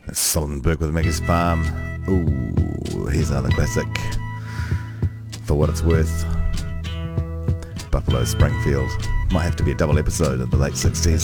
Sullenberg with Maggie's Farm. Ooh, here's another classic. For What It's Worth. Buffalo Springfield. Might have to be a double episode of the late 60s.